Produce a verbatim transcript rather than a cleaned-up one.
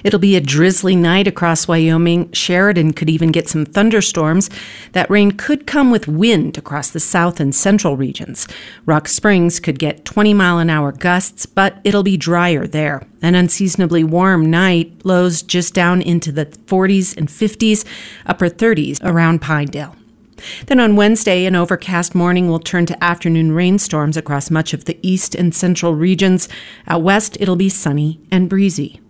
It'll be a drizzly night across Wyoming. Sheridan could even get some thunderstorms. That rain could come with wind across the south and central regions. Rock Springs could get twenty mile an hour gusts, but it'll be drier there. An unseasonably warm night, lows just down into the forties and fifties, upper thirties around Pinedale. Then on Wednesday, an overcast morning will turn to afternoon rainstorms across much of the east and central regions. Out west, it'll be sunny and breezy.